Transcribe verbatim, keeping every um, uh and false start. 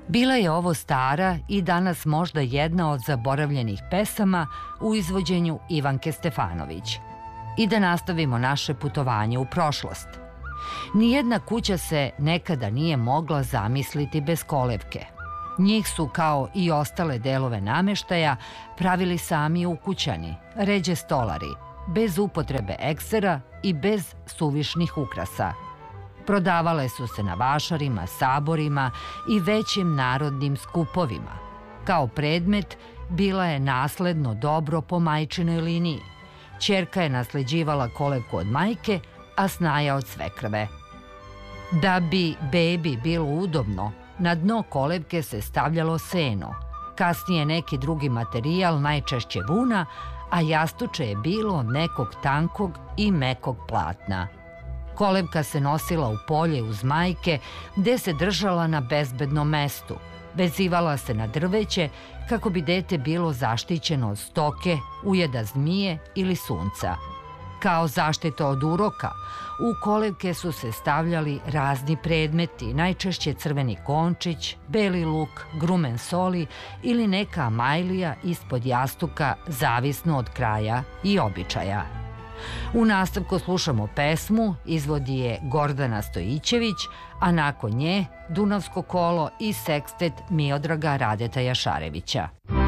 Bila je ovo stara i danas možda jedna od zaboravljenih pesama u izvođenju Ivanke Stefanović. I da nastavimo naše putovanje u prošlost. Nijedna kuća se nekada nije mogla zamisliti bez kolevke. Njih su, kao i ostale delove nameštaja, pravili sami ukućani, ređe stolari, bez upotrebe eksera i bez suvišnih ukrasa. Prodavale su se na vašarima, saborima i većim narodnim skupovima. Kao predmet bila je nasledno dobro po majčinoj liniji. Ćerka je nasleđivala kolevku od majke, a snaja od svekrve. Da bi bebi bilo udobno, na dno kolevke se stavljalo seno, kasnije neki drugi materijal, najčešće vuna, a jastuče je bilo od nekog tankog i mekog platna. Kolevka se nosila u polje uz majke, gde se držala na bezbednom mestu. Vezivala se na drveće kako bi dete bilo zaštićeno od stoke, ujeda zmije ili sunca. Kao zaštita od uroka, u kolevke su se stavljali razni predmeti, najčešće crveni končić, beli luk, grumen soli ili neka majlija ispod jastuka, zavisno od kraja i običaja. U nastavku slušamo pesmu, izvodi je Gordana Stojićević, a nakon nje Dunavsko kolo i sekstet Miodraga Radeta Jašarevića.